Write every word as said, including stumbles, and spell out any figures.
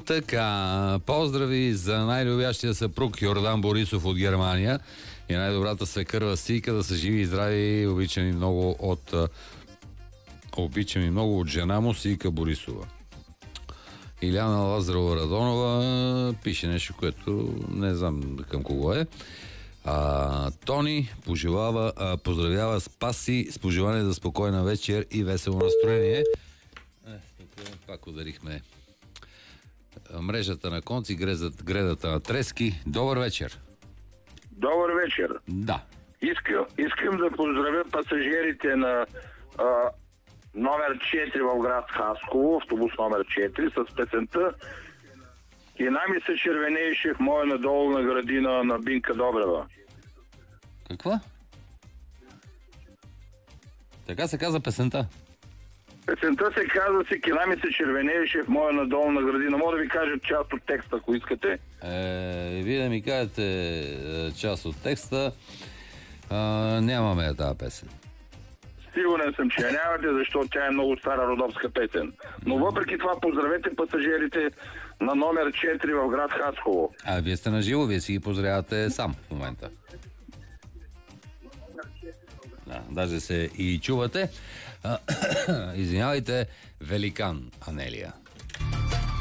Така, поздрави за най-любящия съпруг Йордан Борисов от Германия и най-добрата свекърва Сийка, да са живи и здрави, обичани много от обичани много от жена му Сийка Борисова. Иляна Лазарова Радонова пише нещо, което не знам към кого е. А, Тони пожелава, а, поздравява Спаси с пожелание за спокойна вечер и весело настроение. Е, тук пак ударихме мрежата на конци, гредата на трески. Добър вечер. Добър вечер. Да. Искам, искам да поздравя пасажирите на а, номер четири в град Хасково, автобус номер четири, с песента "Кина ми се червенееше в моя надолна градина" на Бинка Добрева. Каква? Така се каза песента. Песента се казва си "Кина ми се червенееше в моя надолна градина". Мога да ви кажа част от текста, ако искате. Е, вие да ми кажете част от текста. А, нямаме тази песен. Сигурен съм, че я нямате, защото тя е много стара родопска песен. Но въпреки това поздравете пасажирите на номер четири в град Хасково. А, вие сте на живо, вие си ги поздравявате сам в момента. Да, даже се и чувате. А, извинявайте, великан Анелия.